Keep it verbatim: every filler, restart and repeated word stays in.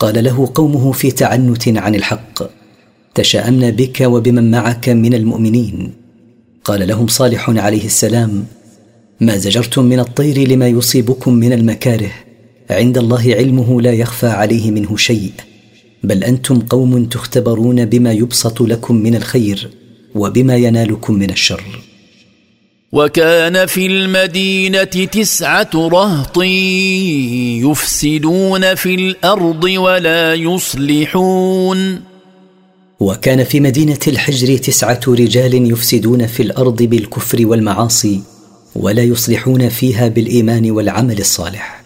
قال له قومه في تعنت عن الحق: تشاءمنا بك وبمن معك من المؤمنين. قال لهم صالح عليه السلام: ما زجرتم من الطير لما يصيبكم من المكاره، عند الله علمه لا يخفى عليه منه شيء، بل أنتم قوم تختبرون بما يبسط لكم من الخير وبما ينالكم من الشر. وكان في المدينة تسعة رهط يفسدون في الأرض ولا يصلحون. وكان في مدينة الحجر تسعة رجال يفسدون في الأرض بالكفر والمعاصي، ولا يصلحون فيها بالإيمان والعمل الصالح.